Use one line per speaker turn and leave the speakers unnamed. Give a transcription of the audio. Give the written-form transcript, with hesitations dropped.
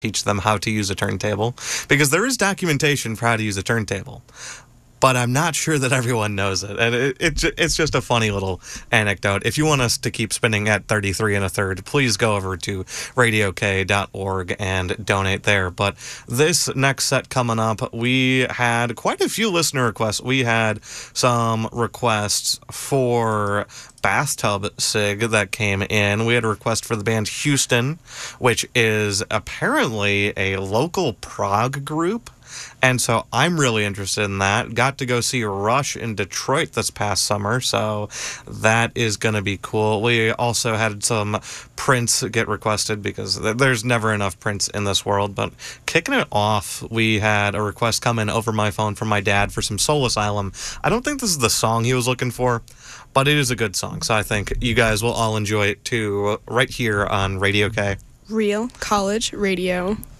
teach them how to use a turntable, because there is documentation for how to use a turntable. But I'm not sure that everyone knows it. And it's just a funny little anecdote. If you want us to keep spinning at 33 1/3, please go over to radiok.org and donate there. But this next set coming up, we had quite a few listener requests. We had some requests for Bathtub Sig that came in. We had a request for the band Houston, which is apparently a local prog group. And so I'm really interested in that. Got to go see Rush in Detroit this past summer, so that is going to be cool. We also had some Prince get requested because there's never enough Prince in this world. But kicking it off, we had a request come in over my phone from my dad for some Soul Asylum. I don't think this is the song he was looking for, but it is a good song, so I think you guys will all enjoy it too, right here on Radio K.
Real College Radio.